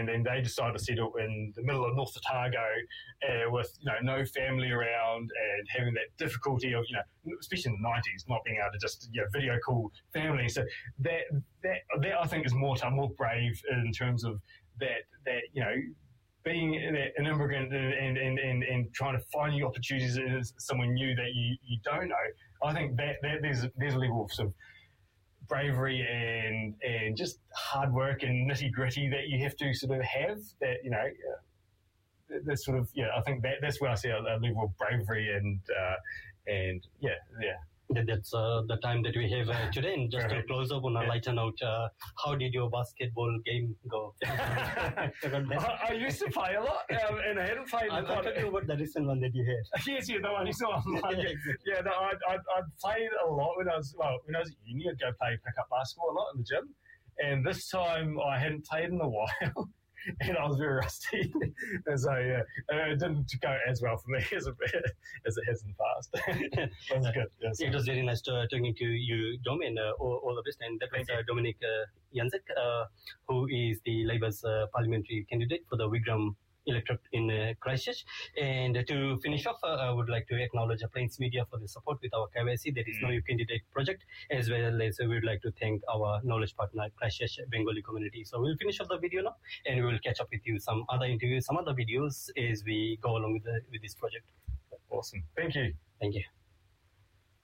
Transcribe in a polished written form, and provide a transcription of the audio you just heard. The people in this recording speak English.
and they decided to settle in the middle of North Otago with no family around and having that difficulty of especially in the 90s not being able to just video call family. So that I think is more brave in terms of that being an immigrant and trying to find new opportunities in someone new that you don't know. I think that there's a level of sort of bravery and just hard work and nitty gritty that you have to sort of have. That that's sort of I think that's where I see a level of bravery and. That's the time that we have today. And just to close up on a lighter note, how did your basketball game go? I used to play a lot, and I hadn't played. I'm talking about the recent one that you had. Yes, the one you saw online. I played a lot when I was at uni. I'd go play pickup basketball a lot in the gym, and this time I hadn't played in a while. And I was very rusty, and so it didn't go as well for me as it has in the past. It was good. Yes. It was very nice talking to you, Dom, and all the best. And that was Dominic Janczek, who is the Labour's parliamentary candidate for the Wigram electorate in Christchurch. And to finish off, I would like to acknowledge Plains Media for the support with our KYC, that is Know Your Candidate project, as well as we would like to thank our knowledge partner, Christchurch Bengali community. So we'll finish off the video now, and we will catch up with you some other interviews, some other videos as we go along with this project. Awesome. Thank you. Thank you.